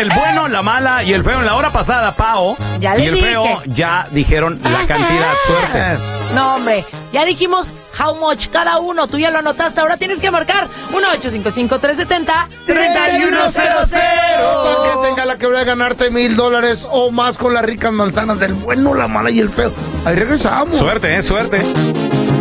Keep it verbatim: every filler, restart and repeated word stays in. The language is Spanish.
del bueno, la mala y el feo. En la hora pasada, Pao Ya y les el dije. feo ya dijeron la cantidad. Suerte. No, hombre, ya dijimos how much cada uno. Tú ya lo anotaste. Ahora tienes que marcar uno ocho cinco cinco, tres siete cero, tres uno cero cero. Para que tenga la que voy a ganarte mil dólares o más con las ricas manzanas del bueno, la mala y el feo. Ahí regresamos. Suerte, eh, suerte.